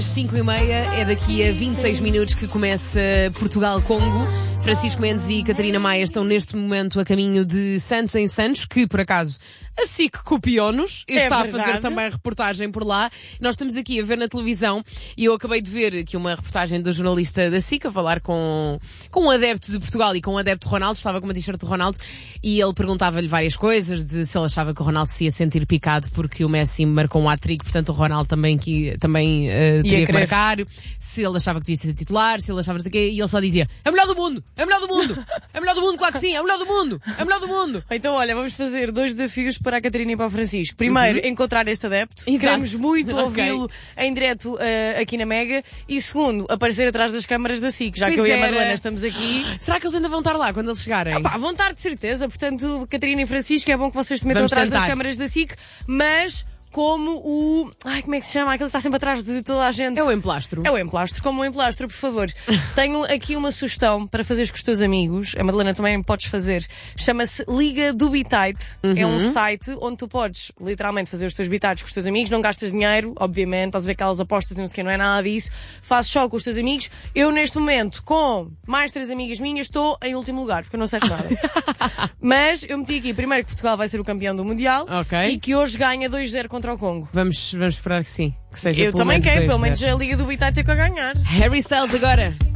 5h30, é daqui a 26 minutos que começa Portugal-Congo. Francisco Mendes e Catarina Maia estão neste momento a caminho de Santos em Santos, que por acaso a SIC copiou-nos e está a fazer também reportagem por lá. Nós estamos aqui a ver na televisão e eu acabei de ver aqui uma reportagem do jornalista da SIC a falar com um adepto de Portugal e com um adepto de Ronaldo. Estava com uma t-shirt de Ronaldo e ele perguntava-lhe várias coisas, de se ele achava que o Ronaldo se ia sentir picado porque o Messi marcou um hat-trick, portanto o Ronaldo também teria que marcar, se ele achava que devia ser titular, se ele achava não sei o quê, e ele só dizia: é o melhor do mundo, é o melhor do mundo, é o melhor do mundo, claro que sim, é o melhor do mundo, é o melhor do mundo. Então olha, vamos fazer 2 desafios para a Catarina e para o Francisco. Primeiro, encontrar este adepto. Exato. Queremos muito ouvi-lo em direto aqui na Mega. E segundo, aparecer atrás das câmaras da SIC, já que eu e a Madalena estamos aqui. Será que eles ainda vão estar lá quando eles chegarem? Vão estar de certeza, portanto, Catarina e Francisco, é bom que vocês se metam atrás das câmaras da SIC, mas como o... como é que se chama? Aquele que está sempre atrás de toda a gente. É o emplastro. É o emplastro, como o emplastro, por favor. Tenho aqui uma sugestão para fazeres com os teus amigos. A Madalena também podes fazer. Chama-se Liga do Bitite. É um site onde tu podes literalmente fazer os teus bitites com os teus amigos. Não gastas dinheiro, obviamente. Estás a ver aquelas apostas e não sei o que, não é nada disso. Fazes só com os teus amigos. Eu, neste momento, com mais 3 amigas minhas, estou em último lugar, porque eu não sei nada. Mas eu meti aqui, primeiro, que Portugal vai ser o campeão do Mundial. E que hoje ganha 2-0 contra o Congo. Vamos esperar que sim. Que seja eu também quero, pelo menos a Liga do Bitite é que a ganhar. Harry Styles agora.